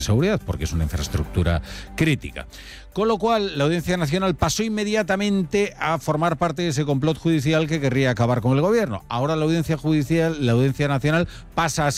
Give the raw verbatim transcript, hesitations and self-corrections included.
seguridad, porque es una infraestructura crítica. Con lo cual, la Audiencia Nacional pasó inmediatamente a formar parte de ese complot judicial que querría acabar con el gobierno. Ahora la Audiencia Judicial, la Audiencia Nacional pasa a ser